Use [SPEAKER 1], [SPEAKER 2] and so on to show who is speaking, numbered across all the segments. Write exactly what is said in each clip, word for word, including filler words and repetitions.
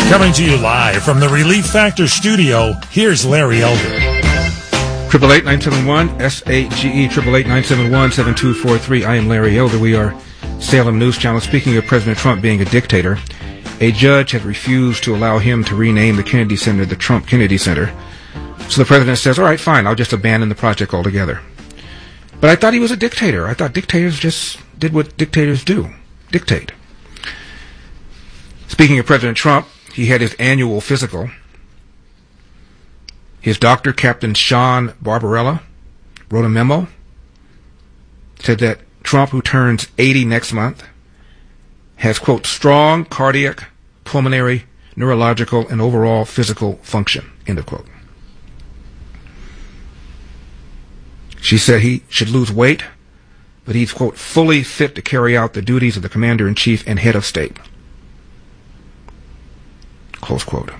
[SPEAKER 1] Coming to you live from the Relief Factor studio, here's Larry Elder.
[SPEAKER 2] Triple eight nine seven one S A G E triple eight nine seven one seven two four three. I am Larry Elder. We are Salem News Channel. Speaking of President Trump being a dictator, a judge has refused to allow him to rename the Kennedy Center the Trump Kennedy Center. So the president says, "All right, fine. I'll just abandon the project altogether." But I thought he was a dictator. I thought dictators just did what dictators do: dictate. Speaking of President Trump, he had his annual physical. His doctor, Captain Sean Barbarella, wrote a memo, said that Trump, who turns eighty next month, has, quote, strong cardiac, pulmonary, neurological, and overall physical function, end of quote. She said he should lose weight, but he's, quote, fully fit to carry out the duties of the commander-in-chief and head of state. Close quote.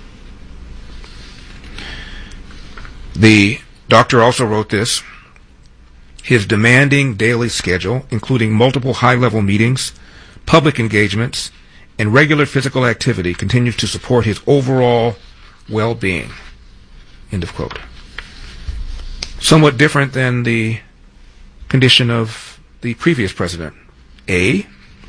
[SPEAKER 2] The doctor also wrote this: his demanding daily schedule, including multiple high-level meetings, public engagements, and regular physical activity, continues to support his overall well-being. End of quote. Somewhat different than the condition of the previous president. A.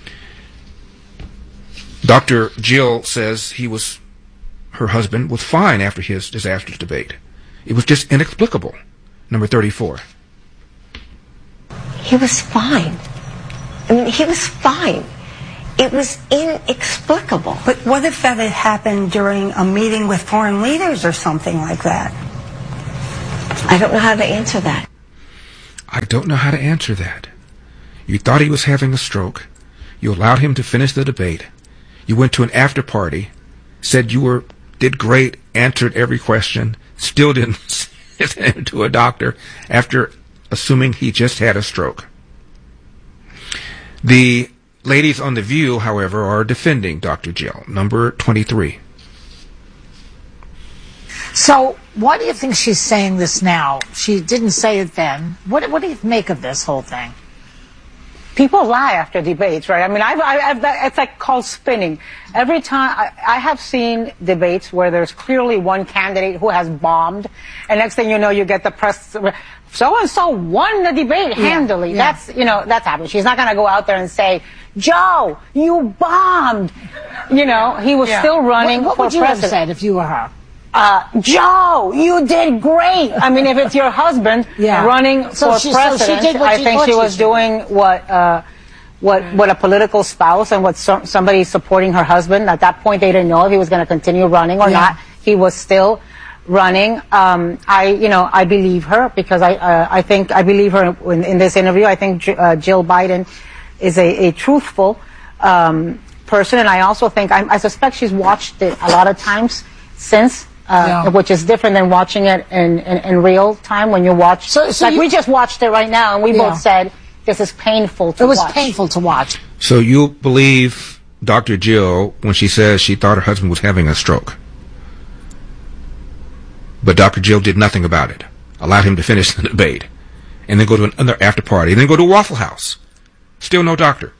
[SPEAKER 2] Doctor Jill says he was, her husband, was fine after his disastrous debate. It was just inexplicable. Number thirty-four.
[SPEAKER 3] He was fine. I mean, he was fine. It was inexplicable.
[SPEAKER 4] But what if that had happened during a meeting with foreign leaders or something like that?
[SPEAKER 3] I don't know how to answer that.
[SPEAKER 2] I don't know how to answer that. You thought he was having a stroke. You allowed him to finish the debate. You went to an after party, said you were did great, answered every question, still didn't send him to a doctor after assuming he just had a stroke. The ladies on The View, however, are defending Doctor Jill. Number twenty-three.
[SPEAKER 5] So why do you think she's saying this now? She didn't say it then. What, what do you make of this whole thing?
[SPEAKER 6] People lie after debates, right? I mean, I've, I've, I've, it's like called spinning. Every time, I, I have seen debates where there's clearly one candidate who has bombed, and next thing you know, you get the press, so-and-so won the debate handily. Yeah, yeah. That's, you know, that's happening. She's not going to go out there and say, Joe, you bombed. You know, he was yeah. still running
[SPEAKER 5] what, what
[SPEAKER 6] for
[SPEAKER 5] would you
[SPEAKER 6] president.
[SPEAKER 5] have said if you were her?
[SPEAKER 6] Uh, Joe, you did great. I mean, if it's your husband yeah. running
[SPEAKER 5] so
[SPEAKER 6] for
[SPEAKER 5] she,
[SPEAKER 6] president,
[SPEAKER 5] so she
[SPEAKER 6] I think she was
[SPEAKER 5] she
[SPEAKER 6] doing what, uh, what, what a political spouse and what so, somebody supporting her husband. At that point, they didn't know if he was going to continue running or yeah. not. He was still running. Um, I, you know, I believe her because I, uh, I think I believe her in, in this interview. I think uh, Jill Biden is a, a truthful um, person, and I also think I, I suspect she's watched it a lot of times since. Uh, yeah. Which is different than watching it in, in, in real time when you watch. So, so like you, we just watched it right now, and we yeah. both said this is painful to watch.
[SPEAKER 5] It was watch. painful to watch.
[SPEAKER 2] So you believe Doctor Jill when she says she thought her husband was having a stroke, but Doctor Jill did nothing about it, allowed him to finish the debate, and then go to another after party, and then go to Waffle House. Still no doctor.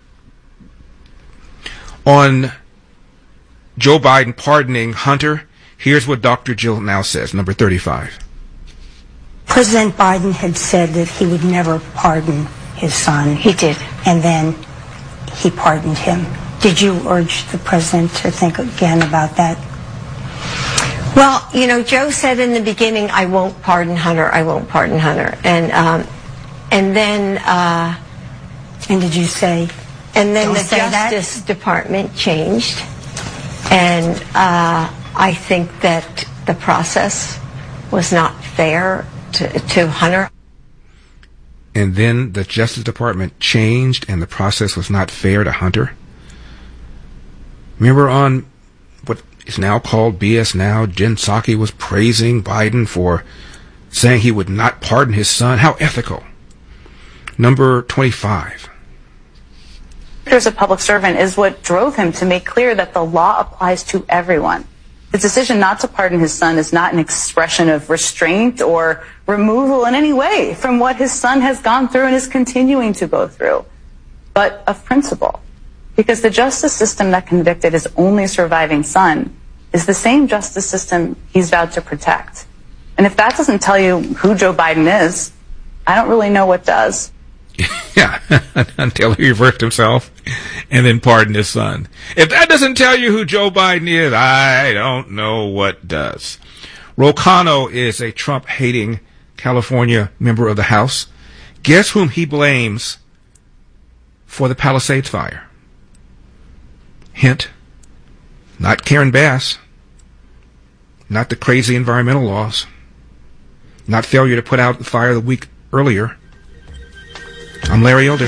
[SPEAKER 2] On Joe Biden pardoning Hunter, here's what Doctor Jill now says, number thirty-five.
[SPEAKER 4] President Biden had said that he would never pardon his son.
[SPEAKER 3] He did.
[SPEAKER 4] And then he pardoned him. Did you urge the president to think again about that?
[SPEAKER 3] Well, you know, Joe said in the beginning, I won't pardon Hunter, I won't pardon Hunter. And um, and then... Uh,
[SPEAKER 4] and did you say...
[SPEAKER 3] And then
[SPEAKER 4] the
[SPEAKER 3] Justice that? Department changed. And... Uh, I think that the process was not fair to, to Hunter.
[SPEAKER 2] And then the Justice Department changed and the process was not fair to Hunter? Remember on what is now called B S Now, Jen Psaki was praising Biden for saying he would not pardon his son. How ethical. Number twenty-five.
[SPEAKER 7] As a public servant is what drove him to make clear that the law applies to everyone. His decision not to pardon his son is not an expression of restraint or removal in any way from what his son has gone through and is continuing to go through, but of principle. Because the justice system that convicted his only surviving son is the same justice system he's vowed to protect. And if that doesn't tell you who Joe Biden is, I don't really know what does.
[SPEAKER 2] Yeah, until he reversed himself and then pardoned his son. If that doesn't tell you who Joe Biden is, I don't know what does. Ro Khanna is a Trump-hating California member of the House. Guess whom he blames for the Palisades fire? Hint, not Karen Bass, not the crazy environmental laws, not failure to put out the fire the week earlier. I'm Larry Elder.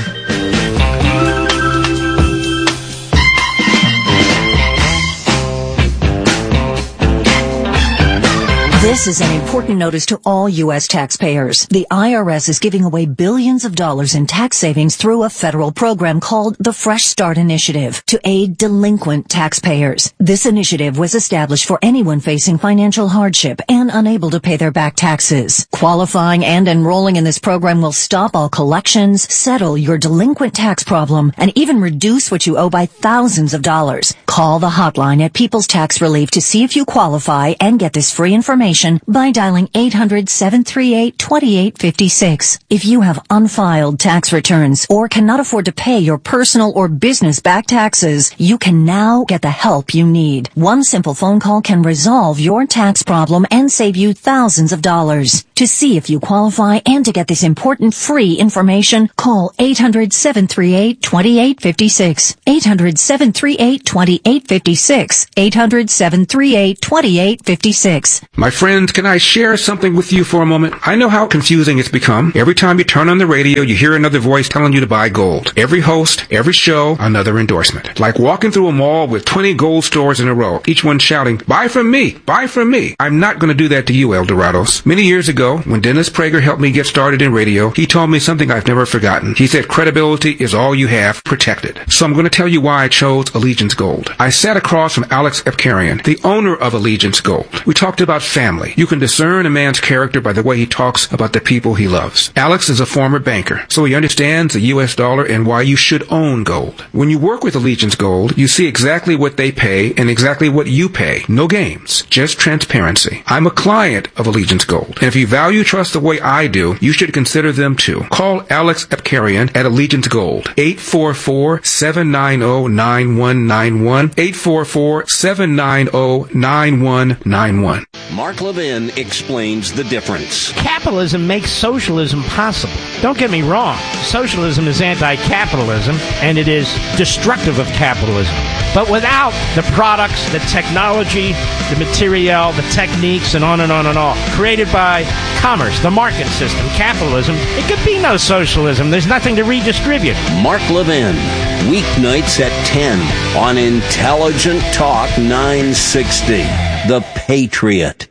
[SPEAKER 8] This is an important notice to all U S taxpayers. The I R S is giving away billions of dollars in tax savings through a federal program called the Fresh Start Initiative to aid delinquent taxpayers. This initiative was established for anyone facing financial hardship and unable to pay their back taxes. Qualifying and enrolling in this program will stop all collections, settle your delinquent tax problem, and even reduce what you owe by thousands of dollars. Call the hotline at People's Tax Relief to see if you qualify and get this free information by dialing eight hundred, seven three eight, two eight five six. If you have unfiled tax returns or cannot afford to pay your personal or business back taxes, you can now get the help you need. One simple phone call can resolve your tax problem and save you thousands of dollars. To see if you qualify and to get this important free information, call eight hundred, seven three eight, two eight five six. eight hundred, seven three eight, two eight five six. eight hundred, seven three eight, two eight five six.
[SPEAKER 2] My friends, can I share something with you for a moment? I know how confusing it's become. Every time you turn on the radio, you hear another voice telling you to buy gold. Every host, every show, another endorsement. Like walking through a mall with twenty gold stores in a row, each one shouting, buy from me, buy from me. I'm not going to do that to you, Eldorados. Many years ago, when Dennis Prager helped me get started in radio, he told me something I've never forgotten. He said credibility is all you have, protected. So I'm going to tell you why I chose Allegiance Gold. I sat across from Alex Epkarian, the owner of Allegiance Gold. We talked about family. You can discern a man's character by the way he talks about the people he loves. Alex is a former banker, so he understands the U S dollar and why you should own gold. When you work with Allegiance Gold, you see exactly what they pay and exactly what you pay. No games, just transparency. I'm a client of Allegiance Gold, and if you value trust the way I do, you should consider them too. Call Alex Epkarian at Allegiance Gold, eight four four, seven nine zero, nine one nine one, eight four four, seven nine zero, nine one nine one.
[SPEAKER 9] Mark Levin explains the difference.
[SPEAKER 10] Capitalism makes socialism possible. Don't get me wrong. Socialism is anti-capitalism, and it is destructive of capitalism. But without the products, the technology, the material, the techniques, and on and on and on, created by commerce, the market system, capitalism, it could be no socialism. There's nothing to redistribute.
[SPEAKER 9] Mark Levin, weeknights at ten on Intelligent Talk nine sixty. The Patriot.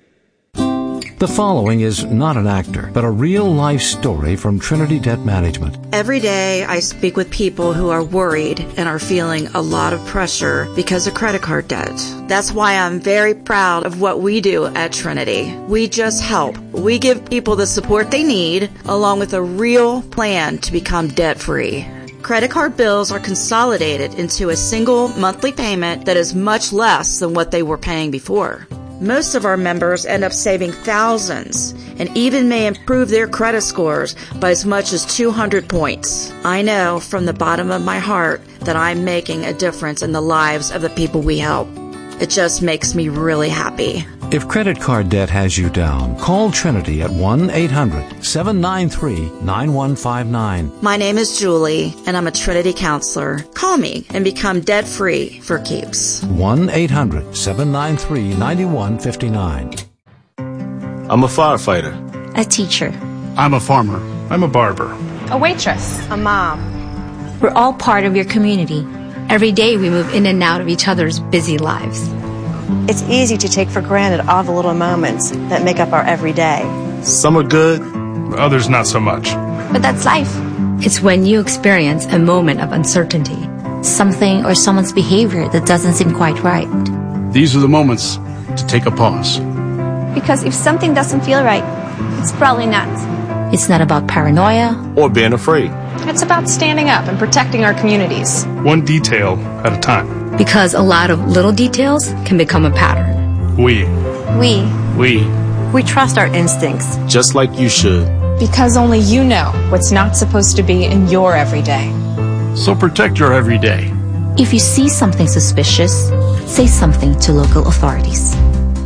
[SPEAKER 11] The following is not an actor, but a real-life story from Trinity Debt Management.
[SPEAKER 12] Every day I speak with people who are worried and are feeling a lot of pressure because of credit card debt. That's why I'm very proud of what we do at Trinity. We just help. We give people the support they need, along with a real plan to become debt-free. Credit card bills are consolidated into a single monthly payment that is much less than what they were paying before. Most of our members end up saving thousands and even may improve their credit scores by as much as two hundred points. I know from the bottom of my heart that I'm making a difference in the lives of the people we help. It just makes me really happy.
[SPEAKER 11] If credit card debt has you down, call Trinity at one eight hundred, seven nine three, nine one five nine.
[SPEAKER 12] My name is Julie, and I'm a Trinity counselor. Call me and become debt-free for keeps.
[SPEAKER 11] one eight hundred, seven nine three, nine one five nine.
[SPEAKER 13] I'm a firefighter.
[SPEAKER 14] A teacher.
[SPEAKER 15] I'm a farmer. I'm a barber.
[SPEAKER 14] A waitress. A mom. We're all part of your community. Every day we move in and out of each other's busy lives.
[SPEAKER 16] It's easy to take for granted all the little moments that make up our everyday.
[SPEAKER 13] Some are good,
[SPEAKER 15] others not so much.
[SPEAKER 14] But that's life. It's when you experience a moment of uncertainty, something or someone's behavior that doesn't seem quite right.
[SPEAKER 15] These are the moments to take a pause.
[SPEAKER 17] Because if something doesn't feel right, it's probably not.
[SPEAKER 14] It's not about paranoia
[SPEAKER 13] or being afraid.
[SPEAKER 17] It's about standing up and protecting our communities.
[SPEAKER 15] One detail at a time.
[SPEAKER 14] Because a lot of little details can become a pattern.
[SPEAKER 15] We.
[SPEAKER 17] We.
[SPEAKER 15] We.
[SPEAKER 16] We trust our instincts.
[SPEAKER 13] Just like you should.
[SPEAKER 18] Because only you know what's not supposed to be in your everyday.
[SPEAKER 15] So protect your everyday.
[SPEAKER 14] If you see something suspicious, say something to local authorities.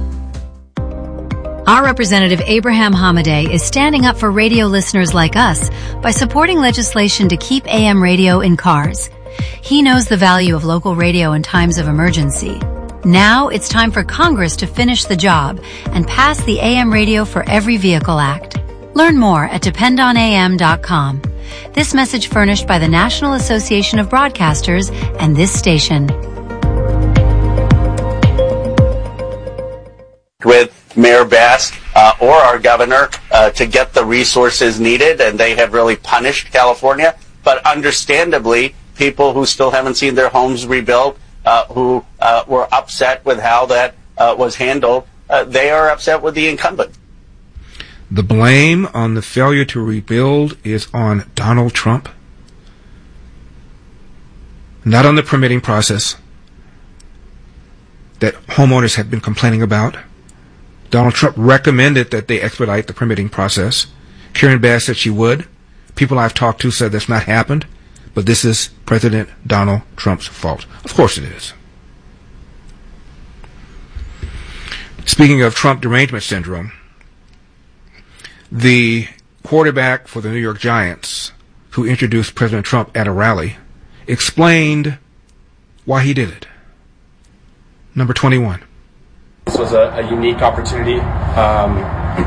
[SPEAKER 19] Our representative Abraham Hamadeh is standing up for radio listeners like us by supporting legislation to keep A M radio in cars. He knows the value of local radio in times of emergency. Now it's time for Congress to finish the job and pass the A M Radio for Every Vehicle Act. Learn more at depend on A M dot com. This message furnished by the National Association of Broadcasters and this station.
[SPEAKER 20] With Mayor Bass uh, or our governor uh, to get the resources needed, and they have really punished California. But understandably, people who still haven't seen their homes rebuilt, uh, who uh, were upset with how that uh, was handled, uh, they are upset with the incumbent.
[SPEAKER 2] The blame on the failure to rebuild is on Donald Trump, not on the permitting process that homeowners have been complaining about. Donald Trump recommended that they expedite the permitting process. Karen Bass said she would. People I've talked to said that's not happened, but this is President Donald Trump's fault. Of course it is. Speaking of Trump derangement syndrome, the quarterback for the New York Giants, who introduced President Trump at a rally, explained why he did it. Number twenty-one.
[SPEAKER 21] This was a, a unique opportunity, um,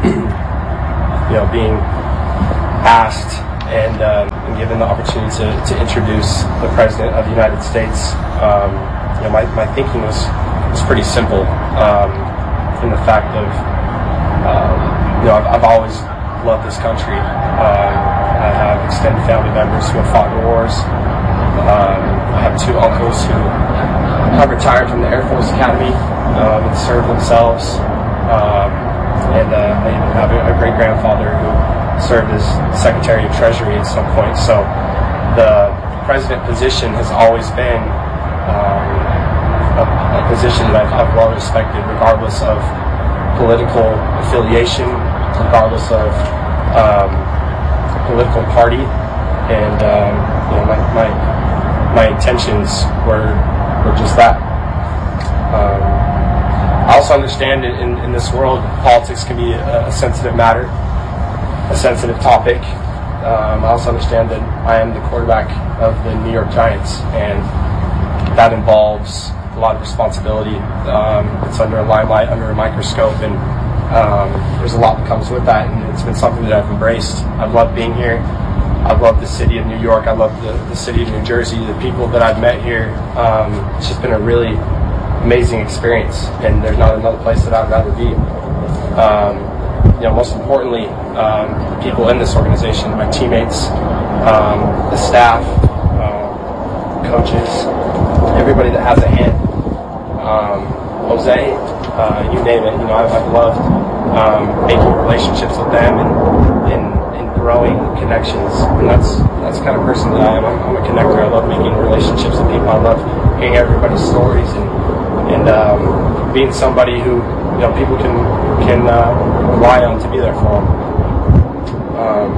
[SPEAKER 21] you know, being asked and, um, and given the opportunity to, to introduce the President of the United States. Um, you know, my, my thinking was was pretty simple, um, in the fact of, um, you know, I've, I've always loved this country. Um, I have extended family members who have fought in wars. Um, I have two uncles who have retired from the Air Force Academy um, and served themselves. Um, and uh, I even have a, a great-grandfather who served as Secretary of Treasury at some point. So the president position has always been um, a, a position that I've, I've well respected, regardless of political affiliation, regardless of um, political party. And um, you know, my, my my intentions were were just that. Um, I also understand that in, in this world, politics can be a, a sensitive matter, a sensitive topic. Um, I also understand that I am the quarterback of the New York Giants, and that involves a lot of responsibility. Um, it's under a limelight, under a microscope, and um, there's a lot that comes with that, and it's been something that I've embraced. I've loved being here. I love the city of New York. I love the, the city of New Jersey, the people that I've met here. Um, it's just been a really amazing experience, and there's not another place that I'd rather be. Um, you know, most importantly, um, people in this organization, my teammates, um, the staff, uh, coaches, everybody that has a hand. Um, Jose, uh, you name it. You know, I've, I've loved um, making relationships with them and, and growing connections, and that's that's the kind of person that I am. I'm, I'm a connector. I love making relationships with people. I love hearing everybody's stories and and um, being somebody who, you know, people can can uh, rely on to be there for them. Um,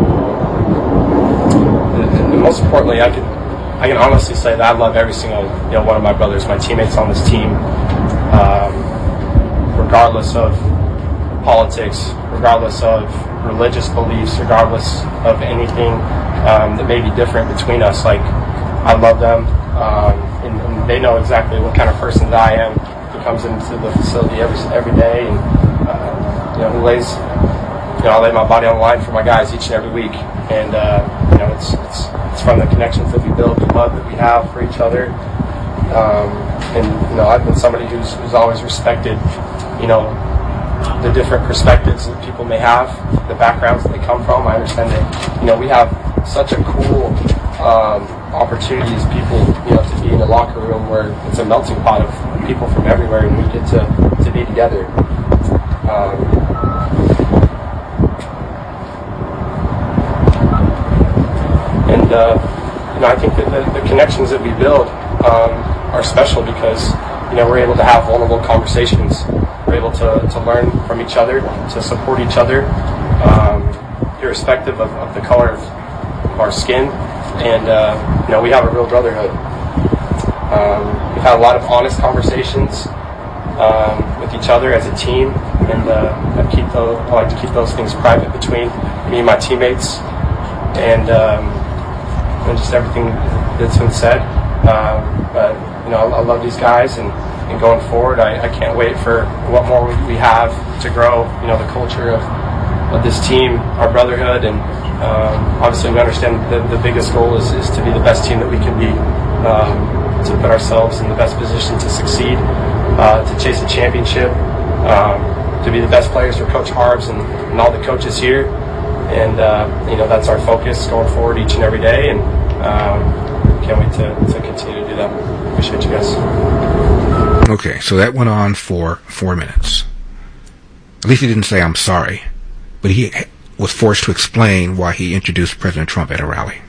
[SPEAKER 21] and, and most importantly, I can I can honestly say that I love every single, you know, one of my brothers, my teammates on this team, um, regardless of politics, regardless of religious beliefs, regardless of anything um, that may be different between us. Like, I love them, um, and, and they know exactly what kind of person that I am, who comes into the facility every every day, and uh, you know, who lays, you know, I lay my body on the line for my guys each and every week. And uh, you know, it's it's it's from the connections that we build, the love that we have for each other. Um, and you know, I've been somebody who's who's always respected, you know, the different perspectives that people may have, the backgrounds that they come from. I understand that, you know, we have such a cool um, opportunity as people, you know, to be in a locker room where it's a melting pot of people from everywhere, and we get to, to be together. Um, and, uh, you know, I think that the, the connections that we build um, are special because, you know, we're able to have vulnerable conversations. We're able to, to learn from each other, to support each other, um, irrespective of, of the color of our skin. And, uh, you know, we have a real brotherhood. Um, we've had a lot of honest conversations um, with each other as a team, and uh, I, keep those, I like to keep those things private between me and my teammates, and, um, and just everything that's been said. Um, but, you know, I, I love these guys, and, and going forward, I, I can't wait for what more we have to grow, you know, the culture of, of this team, our brotherhood, and um, obviously we understand the, the biggest goal is, is to be the best team that we can be, um, to put ourselves in the best position to succeed, uh, to chase a championship, um, to be the best players for Coach Harbs and, and all the coaches here. And, uh, you know, that's our focus going forward each and every day, and um, can't wait to, to continue to do that. Appreciate you guys.
[SPEAKER 2] Okay, so that went on for four minutes. At least he didn't say, "I'm sorry," but he was forced to explain why he introduced President Trump at a rally.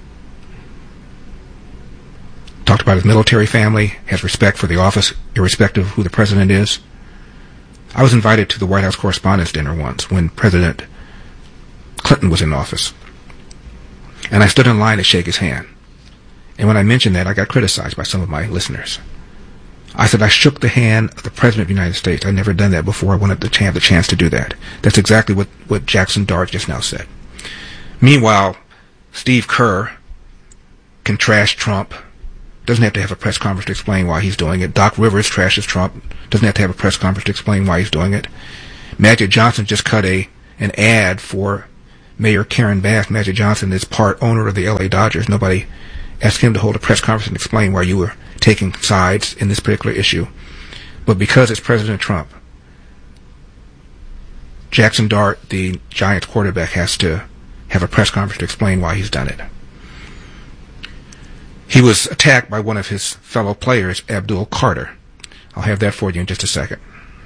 [SPEAKER 2] Talked about his military family, has respect for the office, irrespective of who the president is. I was invited to the White House Correspondents' Dinner once when President Clinton was in office, and I stood in line to shake his hand. And when I mentioned that, I got criticized by some of my listeners. I said I shook the hand of the President of the United States. I'd never done that before. I wanted to have the chance to do that. That's exactly what, what Jackson Dart just now said. Meanwhile, Steve Kerr can trash Trump. Doesn't have to have a press conference to explain why he's doing it. Doc Rivers trashes Trump. Doesn't have to have a press conference to explain why he's doing it. Magic Johnson just cut a an ad for Mayor Karen Bass. Magic Johnson is part owner of the L A Dodgers. Nobody asked him to hold a press conference and explain why you were taking sides in this particular issue. But because it's President Trump, Jackson Dart, the Giants quarterback, has to have a press conference to explain why he's done it. He was attacked by one of his fellow players, Abdul Carter. I'll have that for you in just a second.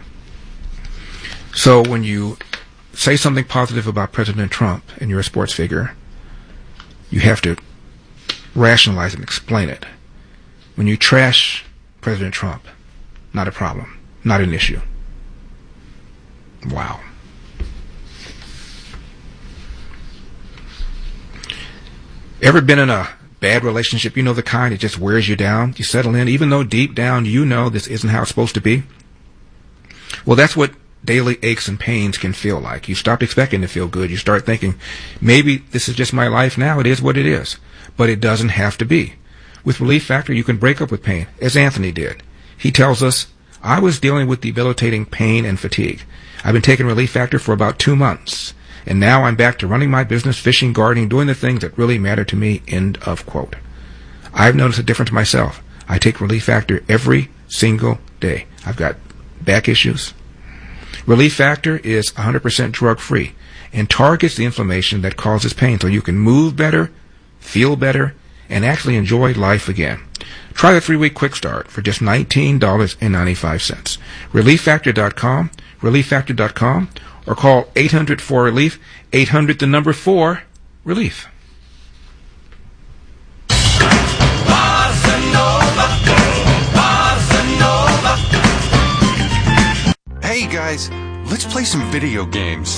[SPEAKER 2] So when you say something positive about President Trump and you're a sports figure, you have to rationalize and explain it. When you trash President Trump, not a problem, not an issue. Wow. Ever been in a bad relationship? You know, the kind that just wears you down. You settle in, even though deep down you know this isn't how it's supposed to be. Well, that's what daily aches and pains can feel like. You stop expecting to feel good. You start thinking, maybe this is just my life now. It is what it is. But it doesn't have to be. With Relief Factor, you can break up with pain, as Anthony did. He tells us, I was dealing with debilitating pain and fatigue. I've been taking Relief Factor for about two months. And now I'm back to running my business, fishing, gardening, doing the things that really matter to me, end of quote. I've noticed a difference myself. I take Relief Factor every single day. I've got back issues. Relief Factor is one hundred percent drug-free and targets the inflammation that causes pain so you can move better, feel better, and actually enjoy life again. Try the three-week quick start for just nineteen dollars and ninety-five cents. relief factor dot com, relief factor dot com, or call eight hundred four relief, eight hundred the number four, relief.
[SPEAKER 1] Hey guys, let's play some video games.